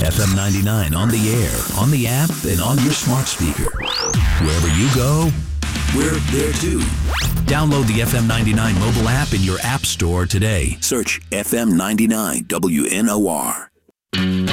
FM 99 on the air, on the app, and on your smart speaker. Wherever you go, we're there too. Download the FM 99 mobile app in your app store today. Search FM 99 WNOR.